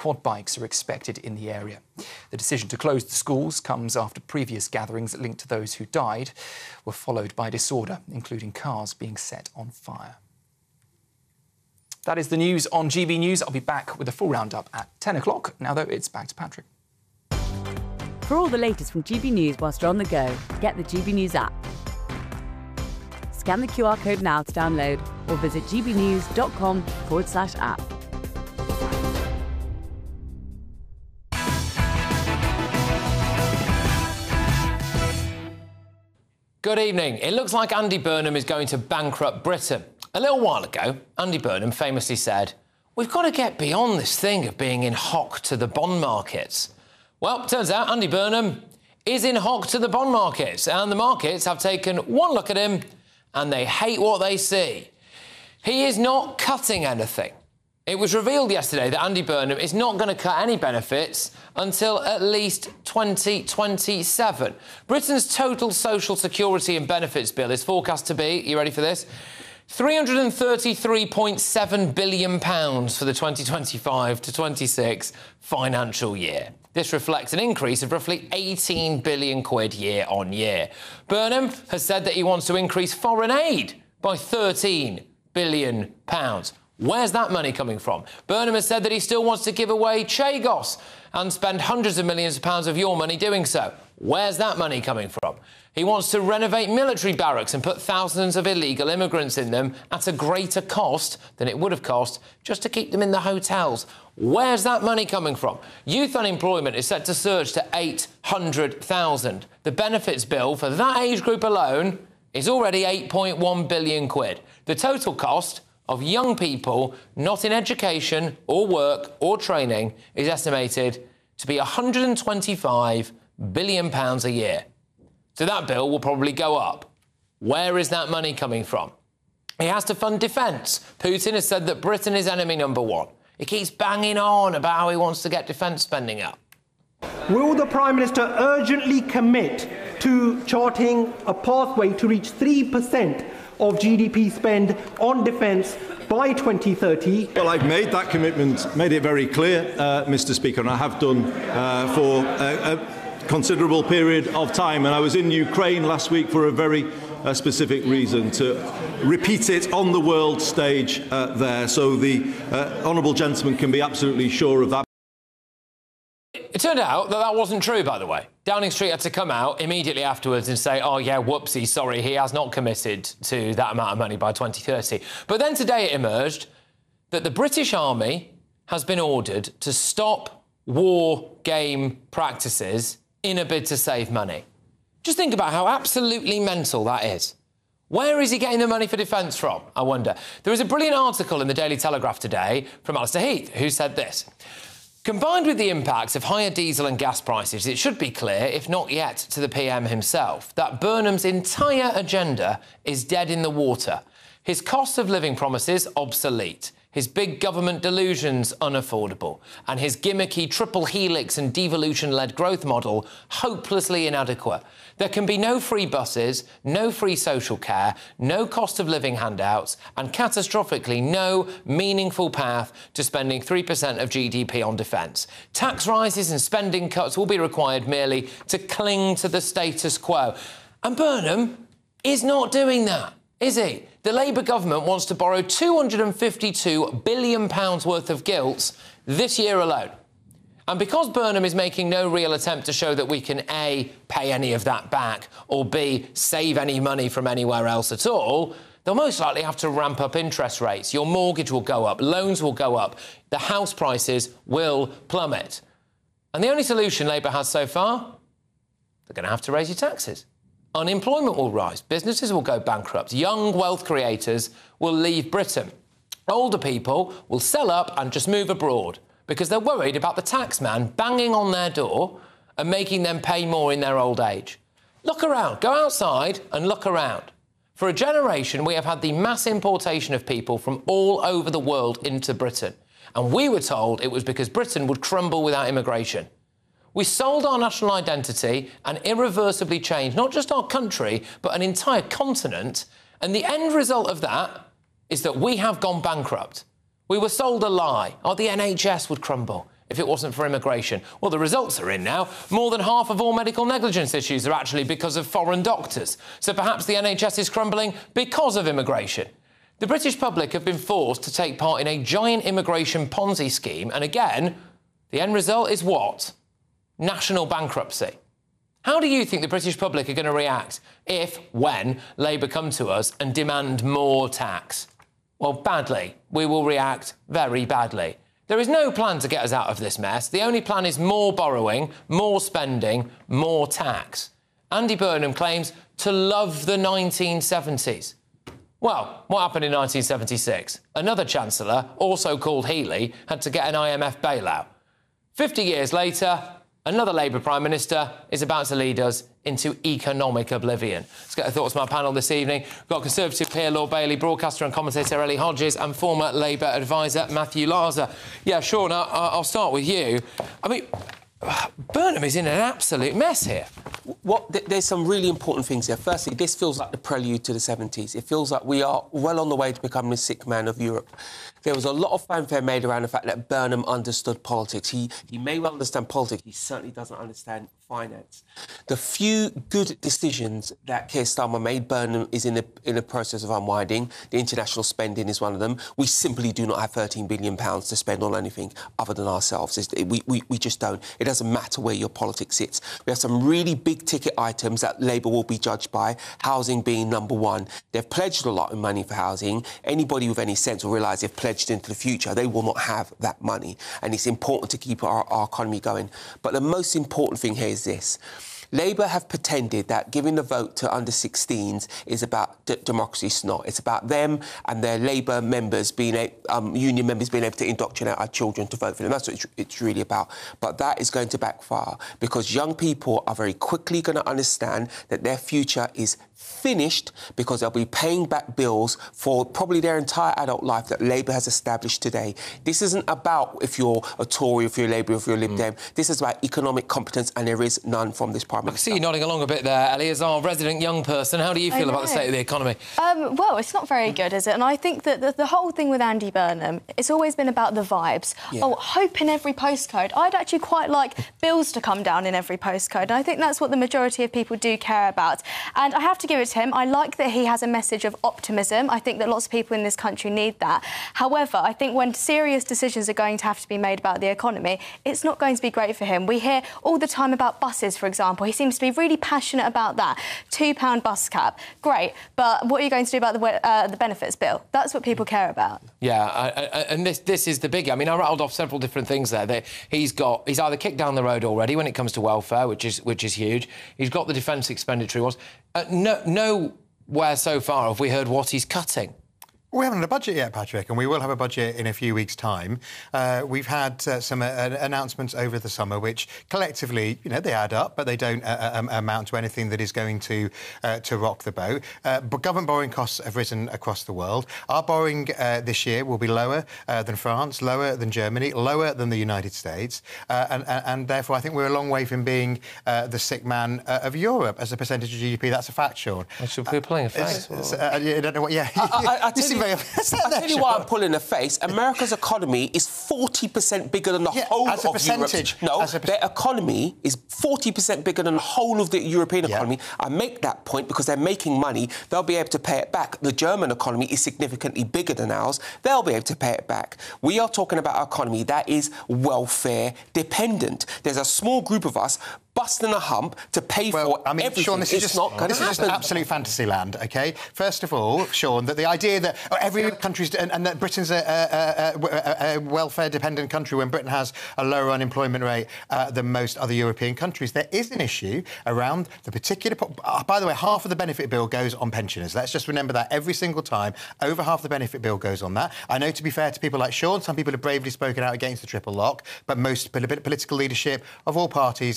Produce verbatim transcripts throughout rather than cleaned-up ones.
quad bikes are expected in the area. The decision to close the schools comes after previous gatherings linked to those who died were followed by disorder, including cars being set on fire. That is the news on G B News. I'll be back with a full roundup at ten o'clock. Now, though, it's back to Patrick. For all the latest from G B News whilst you're on the go, get the G B News app. Scan the Q R code now to download or visit gbnews.com forward slash app. Good evening. It looks like Andy Burnham is going to bankrupt Britain. A little while ago, Andy Burnham famously said, "We've got to get beyond this thing of being in hock to the bond markets." Well, turns out Andy Burnham is in hock to the bond markets, and the markets have taken one look at him and they hate what they see. He is not cutting anything. It was revealed yesterday that Andy Burnham is not going to cut any benefits until at least twenty twenty-seven. Britain's total social security and benefits bill is forecast to be, you ready for this, three hundred thirty-three point seven billion pounds for the twenty twenty-five to twenty-six financial year. This reflects an increase of roughly eighteen billion quid year on year. Burnham has said that he wants to increase foreign aid by thirteen billion pounds. Where's that money coming from? Burnham has said that he still wants to give away Chagos and spend hundreds of millions of pounds of your money doing so. Where's that money coming from? He wants to renovate military barracks and put thousands of illegal immigrants in them at a greater cost than it would have cost just to keep them in the hotels. Where's that money coming from? Youth unemployment is set to surge to eight hundred thousand. The benefits bill for that age group alone is already eight point one billion quid. The total cost of young people not in education or work or training is estimated to be one hundred twenty-five billion pounds a year. So that bill will probably go up. Where is that money coming from? He has to fund defence. Putin has said that Britain is enemy number one. He keeps banging on about how he wants to get defence spending up. Will the Prime Minister urgently commit to charting a pathway to reach three percent of G D P spend on defence by twenty thirty? Well, I've made that commitment, made it very clear, uh, Mr Speaker, and I have done uh, for a, a considerable period of time. And I was in Ukraine last week for a very uh, specific reason, to repeat it on the world stage uh, there, so the uh, honourable gentleman can be absolutely sure of that. It turned out that that wasn't true, by the way. Downing Street had to come out immediately afterwards and say, oh, yeah, whoopsie, sorry, he has not committed to that amount of money by twenty thirty. But then today it emerged that the British Army has been ordered to stop war game practices in a bid to save money. Just think about how absolutely mental that is. Where is he getting the money for defence from, I wonder? There was a brilliant article in the Daily Telegraph today from Alistair Heath, who said this. Combined with the impacts of higher diesel and gas prices, it should be clear, if not yet to the P M himself, that Burnham's entire agenda is dead in the water. His cost of living promises obsolete, his big government delusions unaffordable, and his gimmicky triple helix and devolution-led growth model hopelessly inadequate. There can be no free buses, no free social care, no cost of living handouts, and catastrophically no meaningful path to spending three percent of G D P on defence. Tax rises and spending cuts will be required merely to cling to the status quo. And Burnham is not doing that, is he? The Labour government wants to borrow two hundred fifty-two billion pounds worth of gilts this year alone. And because Burnham is making no real attempt to show that we can A, pay any of that back, or B, save any money from anywhere else at all, they'll most likely have to ramp up interest rates. Your mortgage will go up, loans will go up, the house prices will plummet. And the only solution Labour has so far? They're going to have to raise your taxes. Unemployment will rise, businesses will go bankrupt, young wealth creators will leave Britain. Older people will sell up and just move abroad because they're worried about the tax man banging on their door and making them pay more in their old age. Look around, go outside and look around. For a generation, we have had the mass importation of people from all over the world into Britain. And we were told it was because Britain would crumble without immigration. We sold our national identity and irreversibly changed not just our country, but an entire continent. And the end result of that is that we have gone bankrupt. We were sold a lie. Oh, the N H S would crumble. if it wasn't for immigration. Well, the results are in now. More than half of all medical negligence issues are actually because of foreign doctors. So perhaps the N H S is crumbling because of immigration. The British public have been forced to take part in a giant immigration Ponzi scheme, and again, the end result is what? National bankruptcy. How do you think the British public are going to react if, when, Labour come to us and demand more tax? Well, badly. We will react very badly. There is no plan to get us out of this mess. The only plan is more borrowing, more spending, more tax. Andy Burnham claims to love the nineteen seventies. Well, what happened in nineteen seventy-six? Another Chancellor, also called Healey, had to get an I M F bailout. Fifty years later, another Labour Prime Minister is about to lead us into economic oblivion. Let's get the thoughts from our panel this evening. We've got Conservative peer Lord Bailey, broadcaster and commentator Ellie Hodges, and former Labour advisor Matthew Larser. Yeah, Sean, I, I'll start with you. I mean, Burnham is in an absolute mess here. What, th there's some really important things here. Firstly, this feels like the prelude to the seventies. It feels like we are well on the way to becoming the sick man of Europe. There was a lot of fanfare made around the fact that Burnham understood politics. He, he may well understand politics, he certainly doesn't understand finance. The few good decisions that Keir Starmer made, Burnham is in the, in the process of unwinding. The international spending is one of them. We simply do not have thirteen billion pounds to spend on anything other than ourselves. We, we, we just don't. It doesn't matter where your politics sits. We have some really big-ticket items that Labour will be judged by, housing being number one. They've pledged a lot of money for housing. Anybody with any sense will realise they've pledged into the future, they will not have that money. And it's important to keep our, our economy going. But the most important thing here is this. Labour have pretended that giving the vote to under sixteens is about d democracy. It's not. It's about them and their Labour members being, a, um, union members being able to indoctrinate our children to vote for them. That's what it's, it's really about. But that is going to backfire because young people are very quickly going to understand that their future is finished because they'll be paying back bills for probably their entire adult life that Labour has established today. This isn't about if you're a Tory, if you're a Labour, if you're a Lib Dem. Mm. This is about economic competence, and there is none from this Prime Minister. I see you nodding along a bit there, Ellie, as our resident young person. How do you feel about the state of the economy? Um, well, it's not very good, is it? And I think that the, the whole thing with Andy Burnham, it's always been about the vibes. Yeah. Oh, hope in every postcode. I'd actually quite like bills to come down in every postcode. And I think that's what the majority of people do care about. And I have to give it to him. I like that he has a message of optimism. I think that lots of people in this country need that. However, I think when serious decisions are going to have to be made about the economy, it's not going to be great for him. We hear all the time about buses, for example. He seems to be really passionate about that. two pound bus cap. Great. But what are you going to do about the, uh, the benefits bill? That's what people care about. Yeah, I, I, and this this is the big... I mean, I rattled off several different things there. That he's got... He's either kicked down the road already when it comes to welfare, which is which is huge. He's got the defence expenditure was. Uh, no, nowhere so far have we heard what he's cutting. We haven't had a budget yet, Patrick, and we will have a budget in a few weeks' time. Uh, we've had uh, some uh, announcements over the summer which collectively, you know, they add up, but they don't uh, um, amount to anything that is going to uh, to rock the boat. Uh, but government borrowing costs have risen across the world. Our borrowing uh, this year will be lower uh, than France, lower than Germany, lower than the United States, uh, and, and, and therefore I think we're a long way from being uh, the sick man uh, of Europe as a percentage of G D P. That's a fact, Sean. I should be playing a face. Uh, uh, I don't know what. Yeah. I, I, I tell you, I tell you why I'm pulling a face. America's economy is forty percent bigger than the yeah, whole as a of percentage. Europe. No, as a their economy is forty percent bigger than the whole of the European yeah. economy. I make that point because they're making money. They'll be able to pay it back. The German economy is significantly bigger than ours. They'll be able to pay it back. We are talking about an economy that is welfare dependent. There's a small group of us busting a hump to pay well, for I mean, everything. Sean, this is it's just, not going this to is happen. just absolute fantasy land, OK? First of all, Sean, that the idea that every country's... And, and that Britain's a, a, a, a welfare-dependent country when Britain has a lower unemployment rate uh, than most other European countries. There is an issue around the particular... Uh, by the way, half of the benefit bill goes on pensioners. Let's just remember that every single time. Over half the benefit bill goes on that. I know, to be fair to people like Sean, some people have bravely spoken out against the triple lock, but most political leadership of all parties are very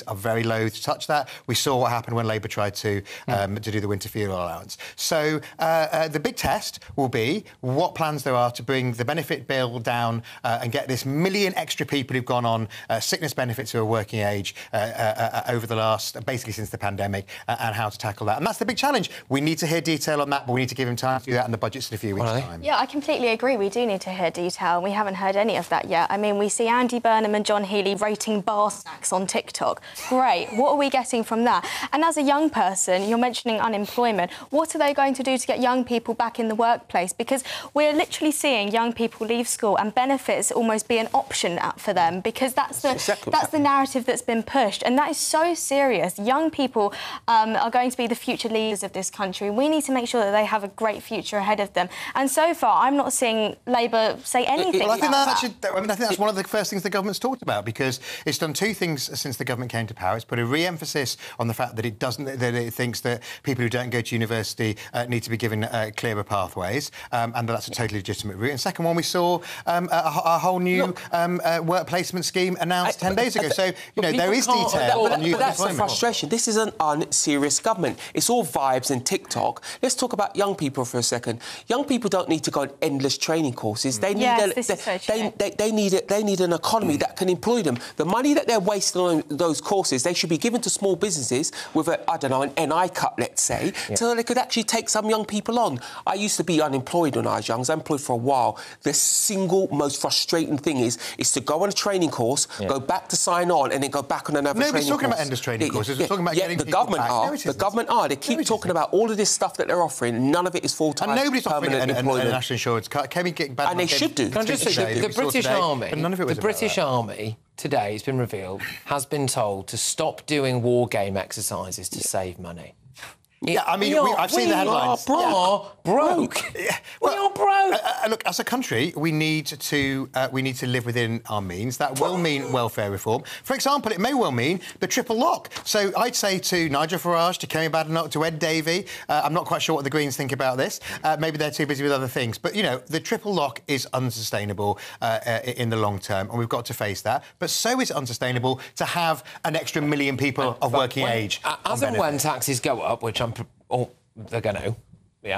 loath to touch that. We saw what happened when Labour tried to um, to do the winter fuel allowance. So uh, uh, the big test will be what plans there are to bring the benefit bill down uh, and get this million extra people who've gone on uh, sickness benefits who are working age uh, uh, uh, over the last, basically since the pandemic, uh, and how to tackle that. And that's the big challenge. We need to hear detail on that, but we need to give him time to do that, and the budget's in a few weeks' time. Yeah, I completely agree. We do need to hear detail, and we haven't heard any of that yet. I mean, we see Andy Burnham and John Healey rating bar snacks on TikTok. Great. What are we getting from that? And as a young person, you're mentioning unemployment. What are they going to do to get young people back in the workplace? Because we're literally seeing young people leave school and benefits almost be an option for them, because that's the exactly that's the narrative that's been pushed, and that is so serious. Young people um, are going to be the future leaders of this country. We need to make sure that they have a great future ahead of them. And so far, I'm not seeing Labour say anything Well, I think about that's that. actually, I mean, I think that's one of the first things the government's talked about, because it's done two things since the government came to power. It's put a re-emphasis on the fact that it doesn't, that it thinks that people who don't go to university uh, need to be given uh, clearer pathways, um, and that that's a totally legitimate route. And second one, we saw um, a, a whole new Look, um, uh, work placement scheme announced I, ten days ago. So, you know, there is can't- detail But, on but, youth but that's the employment. frustration. This is an unserious government. It's all vibes and TikTok. Let's talk about young people for a second. Young people don't need to go on endless training courses. They need Yes, a, this they, is so they, true. they, they need a, they need an economy that can employ them. The money that they're wasting on those courses, they should be given to small businesses with a, I don't know, an N I cut, let's say, yeah. so they could actually take some young people on. I used to be unemployed when I was young. I was unemployed for a while. The single most frustrating thing is is to go on a training course, yeah. go back to sign on, and then go back on another Nobody's training talking course. about endless training yeah, courses. Yeah, We're talking about yeah, getting the people government back. are. No, it the isn't. government are. They keep No, it talking isn't. about all of this stuff that they're offering. None of it is full-time. And nobody's offering permanent a, a, a employment. national insurance card. Kemi Badenoch And they gave- should do. Can I just say, today, the, that the we saw British today, Army, but none of it was the about British that. Army today, it's been revealed, has been told to stop doing war game exercises to save money. Yeah, I mean, we we, are, I've seen we the headlines. Are bro- broke. Yeah. We Well, are broke. Uh, uh, look, as a country, we need to uh, we need to live within our means. That will mean welfare reform. For example, it may well mean the triple lock. So I'd say to Nigel Farage, to Kemi Badenoch, to Ed Davey, uh, I'm not quite sure what the Greens think about this. Uh, maybe they're too busy with other things. But, you know, the triple lock is unsustainable uh, uh, in the long term, and we've got to face that. But so is it unsustainable to have an extra million people of working when, age. As and when taxes go up, which I'm... Oh, they're going to, yeah.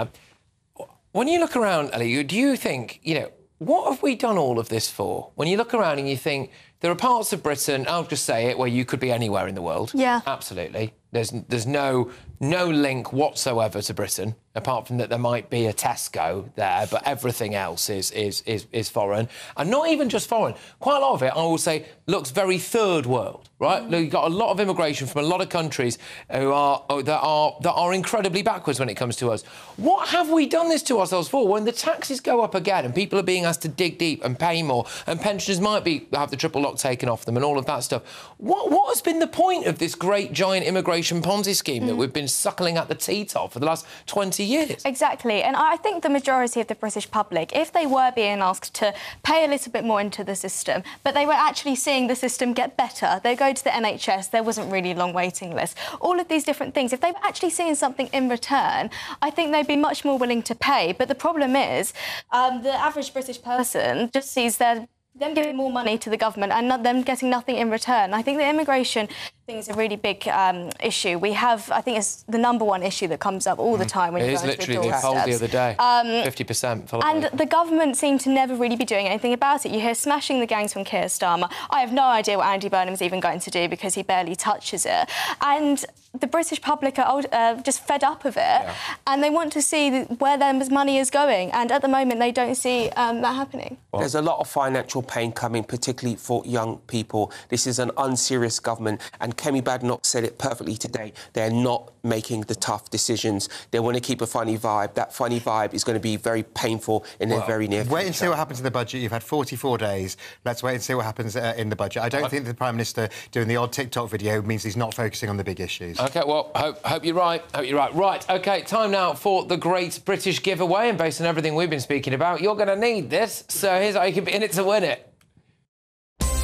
When you look around, Ellie, do you think, you know, what have we done all of this for? When you look around and you think, there are parts of Britain, I'll just say it, where you could be anywhere in the world. Yeah. Absolutely. There's there's no no link whatsoever to Britain, apart from that there might be a Tesco there, but everything else is is is, is foreign. And not even just foreign. Quite a lot of it, I will say, looks very third world, right? Mm. You've got a lot of immigration from a lot of countries who are that are that are incredibly backwards when it comes to us. What have we done this to ourselves for? When the taxes go up again and people are being asked to dig deep and pay more, and pensioners might be have the triple lock taken off them and all of that stuff. What what has been the point of this great giant immigration Ponzi scheme mm. that we've been suckling at the teat of for the last twenty years? Exactly, and I think the majority of the British public, if they were being asked to pay a little bit more into the system, but they were actually seeing the system get better, they go to the N H S, there wasn't really a long waiting list, all of these different things, if they were actually seeing something in return, I think they'd be much more willing to pay. But the problem is, um, the average British person just sees their them giving more money to the government and not them getting nothing in return. I think the immigration thing is a really big um, issue. We have, I think it's the number one issue that comes up all the time when it you is go into the literally the poll the other day. Um, fifty percent. And the government seem to never really be doing anything about it. You hear smashing the gangs from Keir Starmer. I have no idea what Andy Burnham's even going to do because he barely touches it. And the British public are uh, just fed up of it, yeah. and they want to see where their money is going. And at the moment, they don't see um, that happening. Well, there's a lot of financial pain coming, particularly for young people. This is an unserious government, and Kemi Badenoch said it perfectly today. They're not making the tough decisions. They want to keep a funny vibe. That funny vibe is going to be very painful in well, the very near future. Wait and see what happens in the budget. You've had forty-four days. Let's wait and see what happens uh, in the budget. I don't I... think the Prime Minister doing the odd TikTok video means he's not focusing on the big issues. OK, well, hope, hope you're right. Hope you're right. Right, OK, time now for the Great British Giveaway. And based on everything we've been speaking about, you're going to need this. So here's how you can be in it to win it.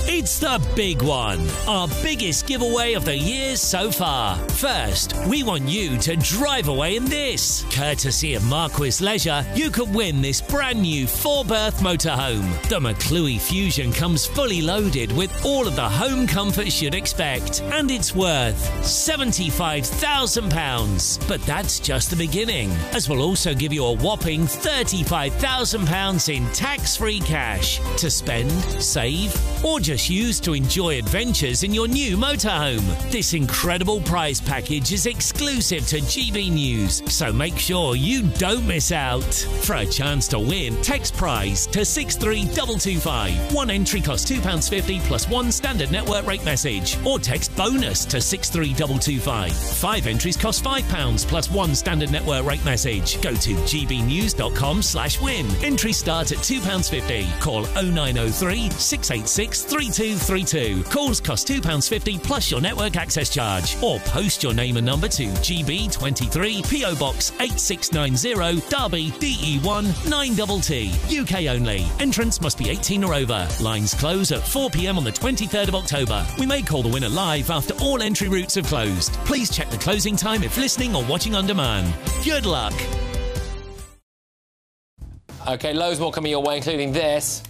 It's the big one, our biggest giveaway of the year so far. First, we want you to drive away in this. Courtesy of Marquis Leisure, you could win this brand new four-berth motorhome. The McClue Fusion comes fully loaded with all of the home comforts you'd expect, and it's worth seventy-five thousand pounds. But that's just the beginning, as we'll also give you a whopping thirty-five thousand pounds in tax-free cash to spend, save, or just use to enjoy adventures in your new motorhome. This incredible prize package is exclusive to G B News, so make sure you don't miss out. For a chance to win, text prize to six three two two five. One entry costs two pounds fifty plus one standard network rate message, or text bonus to six three two two five. Five entries cost five pounds plus one standard network rate message. Go to gbnews.com slash win. Entries start at two pounds fifty. Call oh nine oh three, six eight six, three two three two. Calls cost two pounds fifty plus your network access charge. Or post your name and number to G B twenty-three, P O Box eight six nine zero, Derby, D E one nine T T. U K only. Entrance must be eighteen or over. Lines close at four p m on the twenty-third of October. We may call the winner live after all entry routes have closed. Please check the closing time if listening or watching on demand. Good luck. OK, loads more coming your way, including this.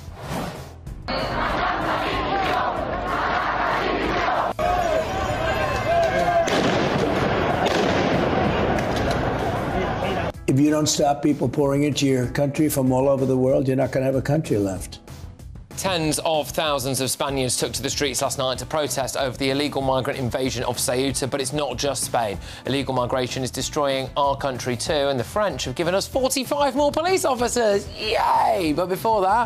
If you don't stop people pouring into your country from all over the world, you're not going to have a country left. Tens of thousands of Spaniards took to the streets last night to protest over the illegal migrant invasion of Ceuta, but it's not just Spain. Illegal migration is destroying our country too, and the French have given us forty-five more police officers. Yay! But before that...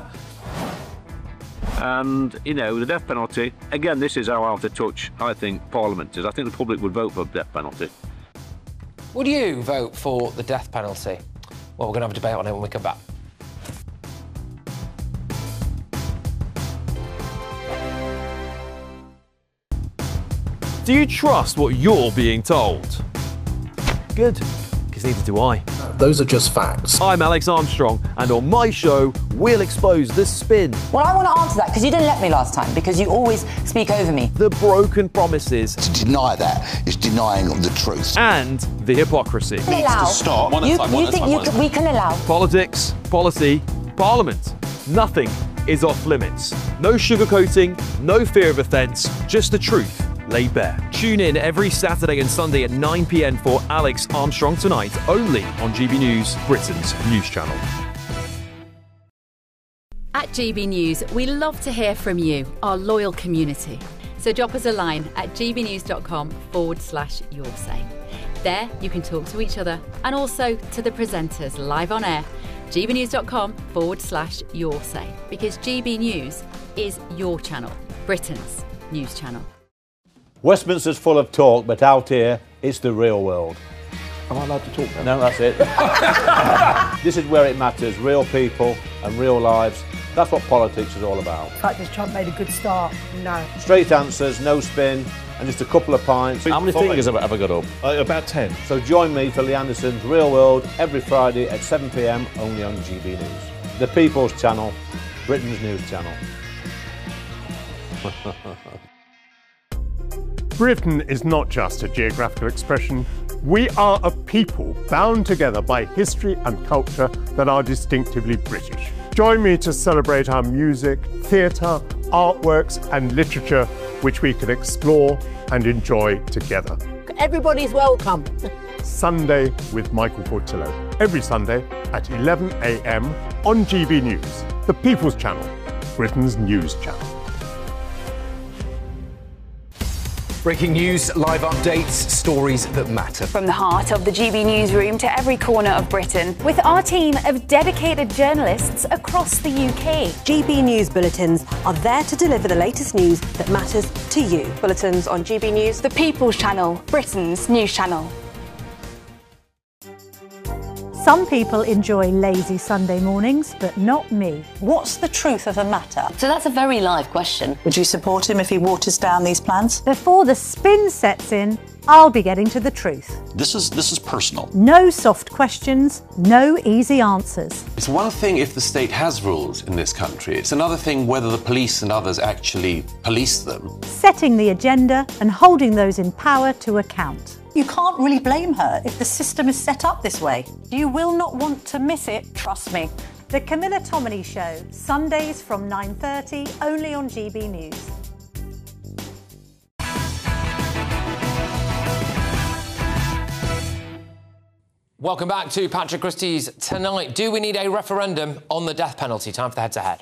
And, you know, the death penalty, again, this is how out of touch I think Parliament is. I think the public would vote for the death penalty. Would you vote for the death penalty? Well, we're going to have a debate on it when we come back. Do you trust what you're being told? Good, because neither do I. Those are just facts. I'm Alex Armstrong, and on my show, we'll expose the spin. Well, I want to answer that, because you didn't let me last time, because you always speak over me. The broken promises. To deny that is denying the truth. And the hypocrisy. Needs to stop. You, you think you can, we can allow? Politics, policy, Parliament. Nothing is off limits. No sugarcoating, no fear of offence, just the truth laid bare. Tune in every Saturday and Sunday at nine p m for Alex Armstrong Tonight, only on G B News, Britain's news channel. At G B News, we love to hear from you, our loyal community. So drop us a line at gbnews.com forward slash your say. There you can talk to each other and also to the presenters live on air. gbnews.com forward slash your say. Because G B News is your channel, Britain's news channel. Westminster's full of talk, but out here, it's the real world. Am I allowed to talk now? No, that's it. This is where it matters, real people and real lives. That's what politics is all about. In fact, has Trump made a good start? No. Straight answers, no spin, and just a couple of pints. How many fingers have I ever got up? Uh, about ten. So join me for Lee Anderson's Real World every Friday at seven p m only on G B News. The People's Channel, Britain's news channel. Britain is not just a geographical expression. We are a people bound together by history and culture that are distinctively British. Join me to celebrate our music, theatre, artworks and literature, which we can explore and enjoy together. Everybody's welcome. Sunday with Michael Portillo. Every Sunday at eleven a m on G B News, the People's Channel, Britain's news channel. Breaking news, live updates, stories that matter. From the heart of the G B newsroom to every corner of Britain, with our team of dedicated journalists across the U K. G B News bulletins are there to deliver the latest news that matters to you. Bulletins on G B News, the People's Channel, Britain's news channel. Some people enjoy lazy Sunday mornings, but not me. What's the truth of the matter? So that's a very live question. Would you support him if he waters down these plans? Before the spin sets in, I'll be getting to the truth. This is this is personal. No soft questions, no easy answers. It's one thing if the state has rules in this country. It's another thing whether the police and others actually police them. Setting the agenda and holding those in power to account. You can't really blame her if the system is set up this way. You will not want to miss it, trust me. The Camilla Tominey Show, Sundays from nine thirty, only on G B News. Welcome back to Patrick Christie's Tonight. Do we need a referendum on the death penalty? Time for the heads-ahead.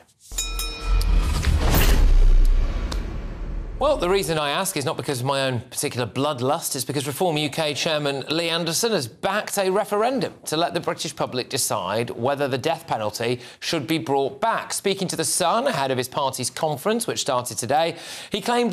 Well, the reason I ask is not because of my own particular bloodlust, it's because Reform U K chairman Lee Anderson has backed a referendum to let the British public decide whether the death penalty should be brought back. Speaking to The Sun ahead of his party's conference, which started today, he claimed that